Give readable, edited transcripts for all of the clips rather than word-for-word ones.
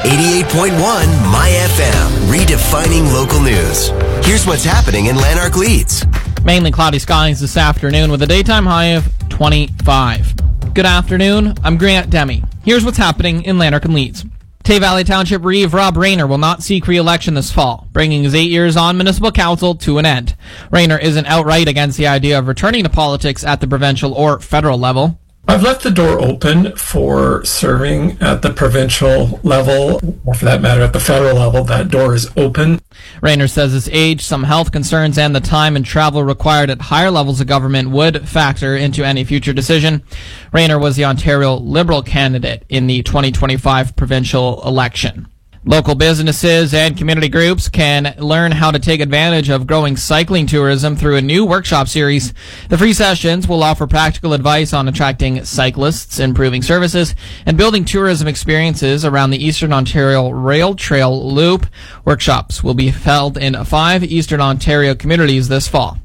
88.1 My FM, redefining local news. Here's what's happening in Lanark Leeds. Mainly cloudy skies this afternoon with a daytime high of 25. Good afternoon, I'm Grant Demi. Here's what's happening in Lanark and Leeds. Tay Valley Township Reeve Rob Rayner will not seek re-election this fall, bringing his 8 years on municipal council to an end. Rayner isn't outright against the idea of returning to politics at the provincial or federal level. I've left the door open for serving at the provincial level, or for that matter, at the federal level. That door is open. Rayner says his age, some health concerns, and the time and travel required at higher levels of government would factor into any future decision. Rayner was the Ontario Liberal candidate in the 2025 provincial election. Local businesses and community groups can learn how to take advantage of growing cycling tourism through a new workshop series. The free sessions will offer practical advice on attracting cyclists, improving services, and building tourism experiences around the Eastern Ontario Rail Trail Loop. Workshops will be held in 5 Eastern Ontario communities this fall.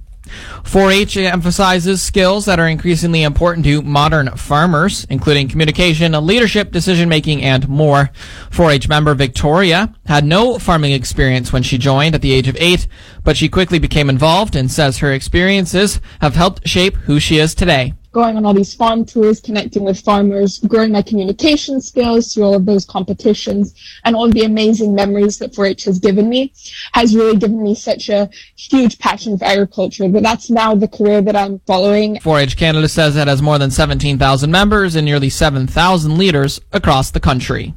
4-H emphasizes skills that are increasingly important to modern farmers, including communication, leadership, decision-making, and more. 4-H member Victoria had no farming experience when she joined at the age of 8, but she quickly became involved and says her experiences have helped shape who she is today. Going on all these farm tours, connecting with farmers, growing my communication skills through all of those competitions, and all of the amazing memories that 4-H has given me, has really given me such a huge passion for agriculture. But that's now the career that I'm following. 4-H Canada says it has more than 17,000 members and nearly 7,000 leaders across the country.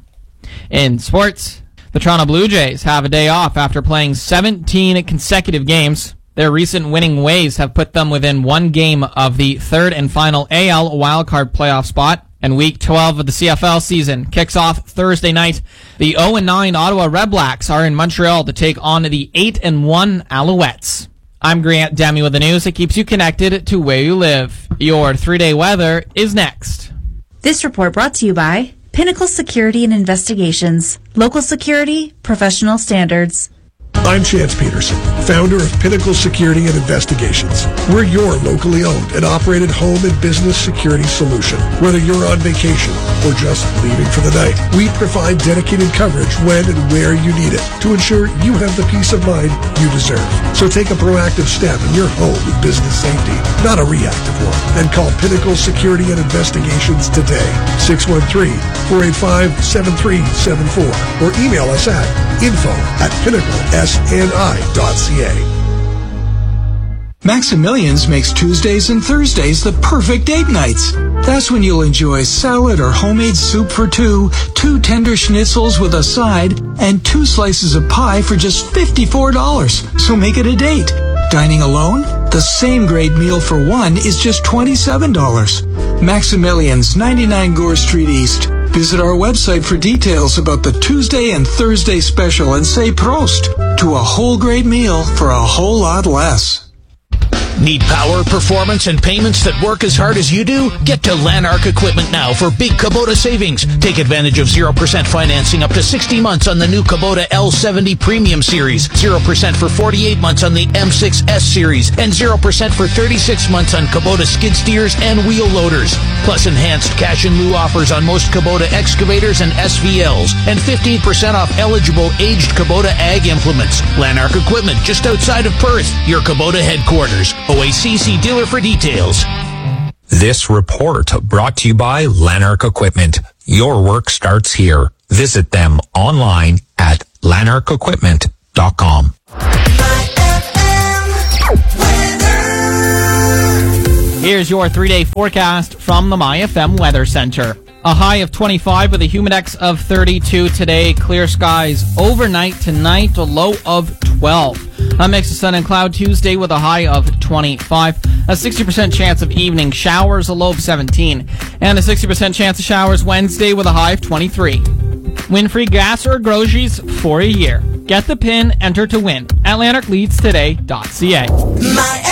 In sports, the Toronto Blue Jays have a day off after playing 17 consecutive games. Their recent winning ways have put them within 1 game of the third and final AL wildcard playoff spot. And Week 12 of the CFL season kicks off Thursday night. The 0-9 Ottawa Redblacks are in Montreal to take on the 8-1 Alouettes. I'm Grant Demi with the news that keeps you connected to where you live. Your 3-day weather is next. This report brought to you by Pinnacle Security and Investigations. Local security, professional standards. I'm Chance Peterson, founder of Pinnacle Security and Investigations. We're your locally owned and operated home and business security solution. Whether you're on vacation or just leaving for the night, we provide dedicated coverage when and where you need it to ensure you have the peace of mind you deserve. So take a proactive step in your home and business safety, not a reactive one, and call Pinnacle Security and Investigations today, 613-485-7374, or email us at info@pinnaclesni.ca. Maximilian's makes Tuesdays and Thursdays the perfect date nights. That's when you'll enjoy salad or homemade soup for 2 tender schnitzels with a side, and 2 slices of pie for just $54. So make it a date. Dining alone? The same great meal for 1 is just $27. Maximilian's, 99 Gore Street East. Visit our website for details about the Tuesday and Thursday special and say Prost to a whole great meal for a whole lot less. Need power, performance, and payments that work as hard as you do? Get to Lanark Equipment now for big Kubota savings. Take advantage of 0% financing up to 60 months on the new Kubota L70 Premium Series, 0% for 48 months on the M6S Series, and 0% for 36 months on Kubota skid steers and wheel loaders. Plus enhanced cash in lieu offers on most Kubota excavators and SVLs, and 15% off eligible aged Kubota ag implements. Lanark Equipment, just outside of Perth, your Kubota headquarters. OACC dealer for details. This report brought to you by Lanark Equipment. Your work starts here. Visit them online at lanarkequipment.com. Here's your 3-day forecast from the MyFM Weather Center. A high of 25 with a humidex of 32 today. Clear skies overnight tonight, a low of 12. A mix of sun and cloud Tuesday with a high of 25. A 60% chance of evening showers, a low of 17. And a 60% chance of showers Wednesday with a high of 23. Win-free gas or groceries for a year. Get the pin, enter to win at lanarkleadstoday.ca.